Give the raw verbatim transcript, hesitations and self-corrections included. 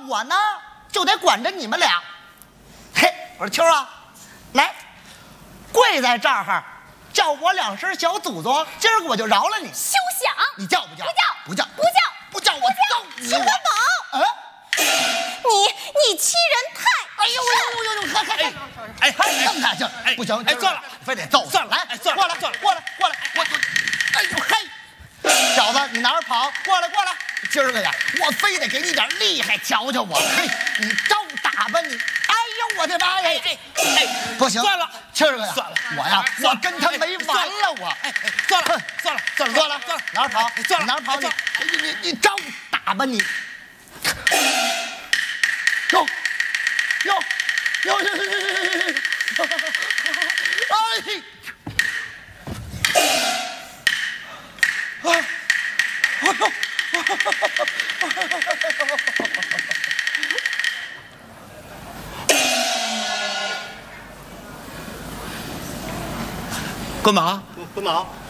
我呢就得管着你们俩。嘿，我说秋啊，来，跪在这儿，叫我两声小祖宗，今儿个我就饶了你。 休想！ 你叫不叫？ 不叫！ 不叫！ 不叫！ 不叫！我揍你！ 秦国宝， 嗯， 你你欺人太哎呦呦呦呦！还还哎还更大劲！不行， 哎，算了， 非得揍。 算了， 来， 哎，算了， 过来， 算了， 过来，过来，我我，哎呦嘿，小子，你哪儿跑？过来，过来！今儿个呀，我非得给你点厉害瞧瞧我！嘿，你招打吧你！哎呦我的妈呀！ 哎哎， 不行， 算了， 今儿个呀， 算了， 我呀，我跟他没完了，我。 哎哎，算了，算了，算了， 算了， 算了， 哪儿跑？ 算了， 哪儿跑？你算了你你你招打吧你！哟哟哟哟哟哟哟！哎嘿！啊！哎呦！ 干嘛？ 滚毛，